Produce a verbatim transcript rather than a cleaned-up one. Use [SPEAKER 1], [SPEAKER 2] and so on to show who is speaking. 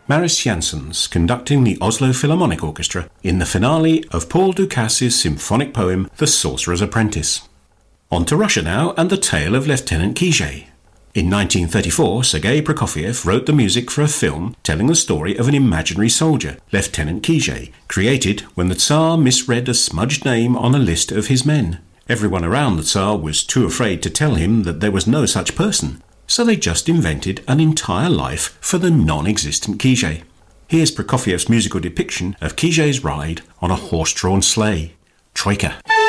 [SPEAKER 1] Maris Janssens conducting the Oslo Philharmonic Orchestra in the finale of Paul Dukas' symphonic poem The Sorcerer's Apprentice. On to Russia now and the tale of Lieutenant Kijé. In nineteen thirty-four, Sergei Prokofiev wrote the music for a film telling the story of an imaginary soldier, Lieutenant Kijé, created when the Tsar misread a smudged name on a list of his men. Everyone around the Tsar was too afraid to tell him that there was no such person, so they just invented an entire life for the non-existent Kijé. Here's Prokofiev's musical depiction of Kijé's ride on a horse-drawn sleigh. Troika.